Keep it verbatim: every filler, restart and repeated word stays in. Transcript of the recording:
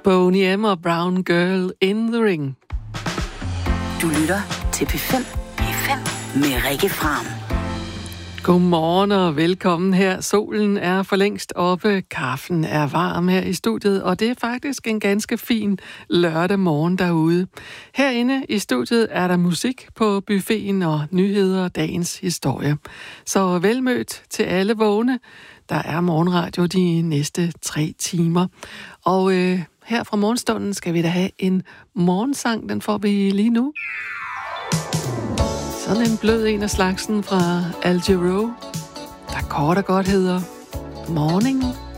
Boney M. og Brown Girl in the Ring. Du lytter til P fem. P fem med Rikke Fram. Godmorgen og velkommen her. Solen er for længst oppe, kaffen er varm her i studiet, og det er faktisk en ganske fin lørdag morgen derude. Herinde i studiet er der musik på buffeten og nyheder og dagens historie. Så velmødt til alle vågne. Der er morgenradio de næste tre timer. Og øh, her fra morgenstunden skal vi da have en morgensang, den får vi lige nu. Sådan en blød en af slagsen fra Al Jarreau, der kort og godt hedder Morning.